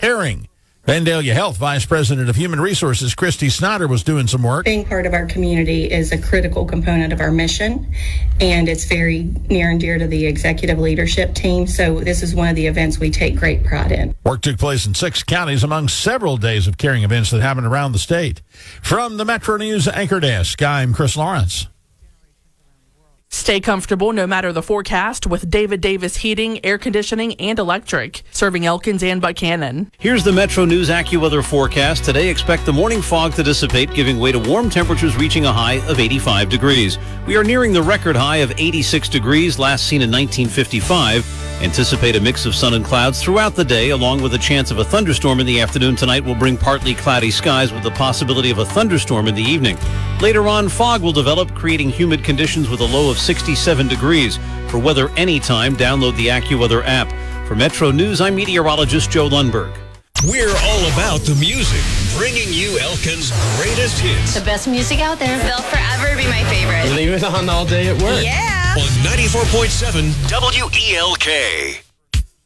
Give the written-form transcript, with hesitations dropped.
caring. Vandalia Health Vice President of Human Resources, Christy Snyder, was doing some work. Being part of our community is a critical component of our mission, and it's very near and dear to the executive leadership team. So this is one of the events we take great pride in. Work took place in 6 counties among several days of caring events that happened around the state. From the Metro News Anchor Desk, I'm Chris Lawrence. Stay comfortable no matter the forecast with David Davis Heating, Air Conditioning, and Electric, serving Elkins and Buchanan. Here's the Metro News AccuWeather forecast. Today, expect the morning fog to dissipate, giving way to warm temperatures reaching a high of 85 degrees. We are nearing the record high of 86 degrees, last seen in 1955. Anticipate a mix of sun and clouds throughout the day, along with a chance of a thunderstorm in the afternoon. Tonight will bring partly cloudy skies with the possibility of a thunderstorm in the evening. Later on, fog will develop, creating humid conditions with a low of 67 degrees. For weather anytime, download the AccuWeather app. For Metro News, I'm meteorologist Joe Lundberg. We're all about the music, bringing you Elkin's greatest hits. The best music out there. They'll forever be my favorite. Leave it on all day at work. Yeah. On 94.7 WELK.